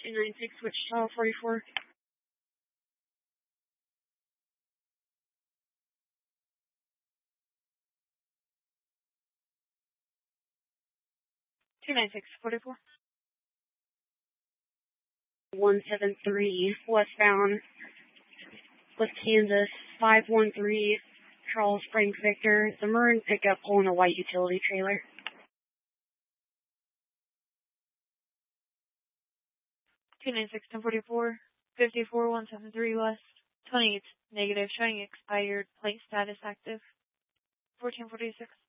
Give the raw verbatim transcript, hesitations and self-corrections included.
two nine six, Wichita forty-four. two nine six, forty-four. one seven three, westbound, West Kansas, five one three, Charles Springs Victor. The maroon pickup pulling a white utility trailer. two nine six, ten forty-four, fifty-four one seven three west, twenty-eight, negative, showing expired, plate status active, fourteen forty-six.